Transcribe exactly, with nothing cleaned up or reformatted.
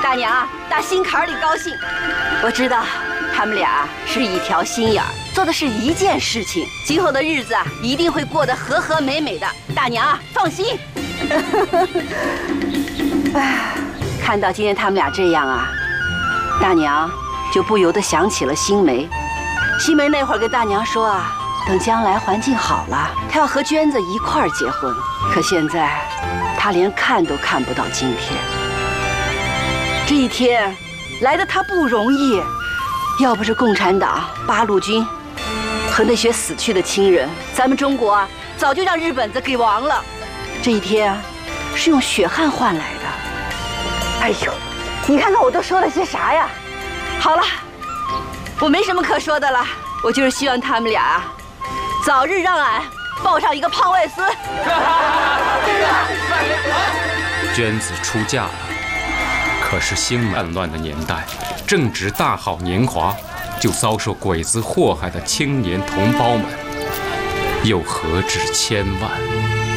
大娘啊，打心坎里高兴。我知道他们俩是一条心眼儿，做的是一件事情，今后的日子啊一定会过得和和美美的。大娘啊，放心。哎，看到今天他们俩这样啊，大娘就不由得想起了新梅。新梅那会儿跟大娘说啊，等将来环境好了，她要和娟子一块儿结婚。可现在，她连看都看不到今天。这一天来的她不容易，要不是共产党、八路军和那些死去的亲人，咱们中国啊早就让日本子给亡了。这一天啊，是用血汗换来的。哎呦，你看看我都说了些啥呀？好了，我没什么可说的了，我就是希望他们俩早日让俺抱上一个胖外孙。 娟子出嫁了，可是兴暗乱的年代，正值大好年华，就遭受鬼子祸害的青年同胞们，又何止千万？